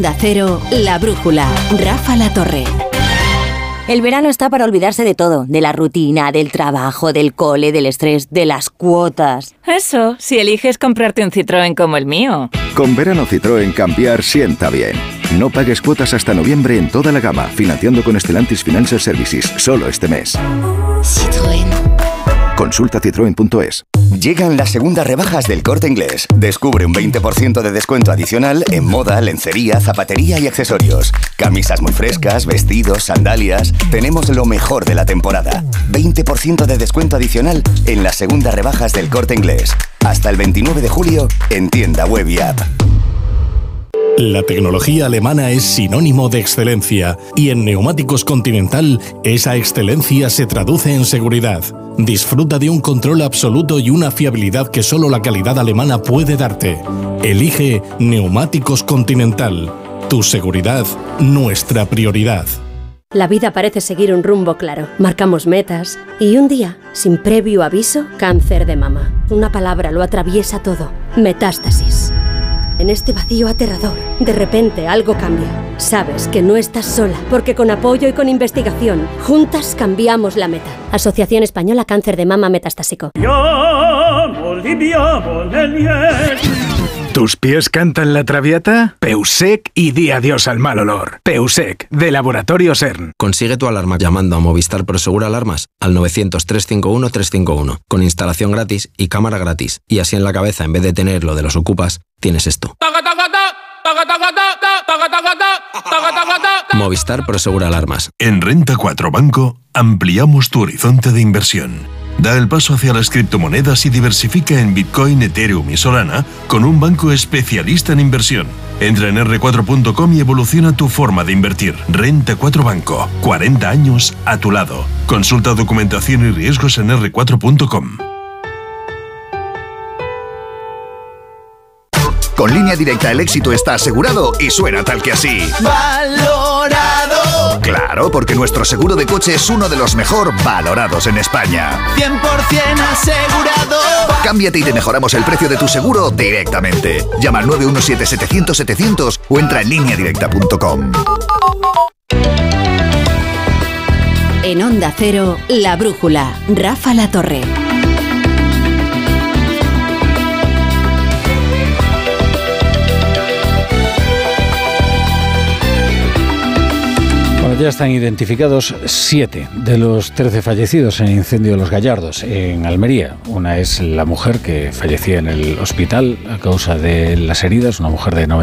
Onda Cero, La Brújula, Rafa La Torre. El verano está para olvidarse de todo, de la rutina, del trabajo, del cole, del estrés, de las cuotas. Eso, si eliges comprarte un Citroën como el mío. Con verano Citroën cambiar sienta bien. No pagues cuotas hasta noviembre en toda la gama, financiando con Stellantis Financial Services, solo este mes. Citroën. Consulta citroen.es. Llegan las segundas rebajas del Corte Inglés. Descubre un 20% de descuento adicional en moda, lencería, zapatería y accesorios. Camisas muy frescas, vestidos, sandalias. Tenemos lo mejor de la temporada. 20% de descuento adicional en las segundas rebajas del Corte Inglés. Hasta el 29 de julio en tienda web y app. La tecnología alemana es sinónimo de excelencia y en Neumáticos Continental esa excelencia se traduce en seguridad. Disfruta de un control absoluto y una fiabilidad que solo la calidad alemana puede darte. Elige Neumáticos Continental. Tu seguridad, nuestra prioridad. La vida parece seguir un rumbo claro. Marcamos metas y un día, sin previo aviso, cáncer de mama. Una palabra lo atraviesa todo. Metástasis. En este vacío aterrador, de repente algo cambia. Sabes que no estás sola, porque con apoyo y con investigación, juntas cambiamos la meta. Asociación Española Cáncer de Mama Metastásico. ¿Tus pies cantan la Traviata? Peusec y di adiós al mal olor. Peusec, de Laboratorio CERN. Consigue tu alarma llamando a Movistar Prosegur Alarmas al 900-351-351, con instalación gratis y cámara gratis. Y así en la cabeza, en vez de tener lo de los ocupas, tienes esto. Movistar Prosegur Alarmas. En Renta 4 Banco ampliamos tu horizonte de inversión. Da el paso hacia las criptomonedas y diversifica en Bitcoin, Ethereum y Solana con un banco especialista en inversión. Entra en r4.com y evoluciona tu forma de invertir. Renta 4 Banco. 40 años a tu lado. Consulta documentación y riesgos en r4.com. Con Línea Directa el éxito está asegurado y suena tal que así. ¡Valorado! Claro, porque nuestro seguro de coche es uno de los mejor valorados en España. 100% asegurado. Cámbiate y te mejoramos el precio de tu seguro directamente. Llama al 917-700-700 o entra en lineadirecta.com. En Onda Cero, La Brújula, Rafa La Torre. Ya están identificados 7 de los 13 fallecidos en el incendio de Los Gallardos, en Almería. Una es la mujer que fallecía en el hospital a causa de las heridas, una mujer de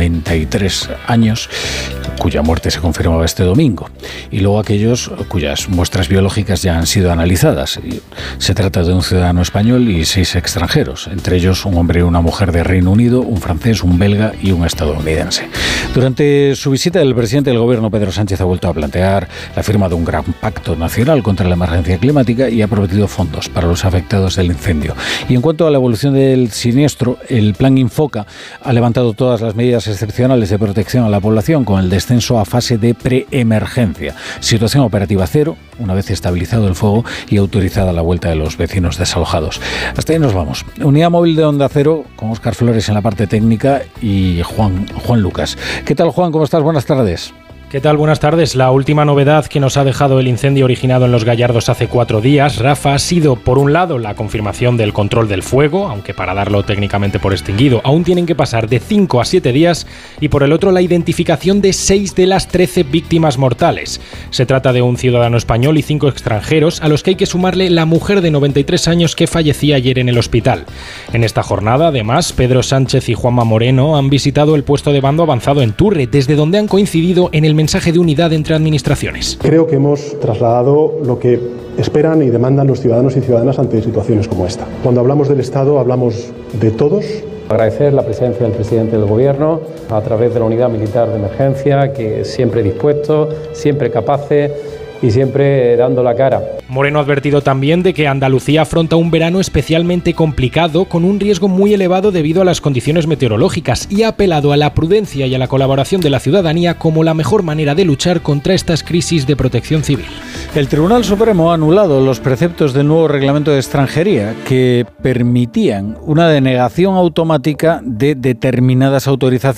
93 años, cuya muerte se confirmaba este domingo. Y luego aquellos cuyas muestras biológicas ya han sido analizadas. Se trata de un ciudadano español y 6 extranjeros, entre ellos un hombre y una mujer de Reino Unido, un francés, un belga y un estadounidense. Durante su visita, el presidente del gobierno, Pedro Sánchez, ha vuelto a plantear la firma de un gran pacto nacional contra la emergencia climática y ha prometido fondos para los afectados del incendio. Y en cuanto a la evolución del siniestro, el Plan Infoca ha levantado todas las medidas excepcionales de protección a la población con el descenso a fase de preemergencia. Situación operativa cero, una vez estabilizado el fuego y autorizada la vuelta de los vecinos desalojados. Hasta ahí nos vamos. Unidad móvil de Onda Cero con Óscar Flores en la parte técnica y Juan Lucas. ¿Qué tal, Juan? ¿Cómo estás? Buenas tardes. ¿Qué tal? Buenas tardes. La última novedad que nos ha dejado el incendio originado en Los Gallardos hace 4 días, Rafa, ha sido, por un lado, la confirmación del control del fuego, aunque para darlo técnicamente por extinguido aún tienen que pasar de 5 a 7 días, y por el otro, la identificación de 6 de las 13 víctimas mortales. Se trata de un ciudadano español y 5 extranjeros, a los que hay que sumarle la mujer de 93 años que fallecía ayer en el hospital. En esta jornada, además, Pedro Sánchez y Juanma Moreno han visitado el puesto de mando avanzado en Turre, desde donde han coincidido en el mensaje de unidad entre administraciones. Creo que hemos trasladado lo que esperan y demandan los ciudadanos y ciudadanas ante situaciones como esta. Cuando hablamos del Estado, hablamos de todos. Agradecer la presencia del presidente del Gobierno a través de la unidad militar de emergencia, que siempre dispuesto, siempre capaces y siempre dando la cara. Moreno ha advertido también de que Andalucía afronta un verano especialmente complicado, con un riesgo muy elevado debido a las condiciones meteorológicas, y ha apelado a la prudencia y a la colaboración de la ciudadanía como la mejor manera de luchar contra estas crisis de protección civil. El Tribunal Supremo ha anulado los preceptos del nuevo reglamento de extranjería que permitían una denegación automática de determinadas autorizaciones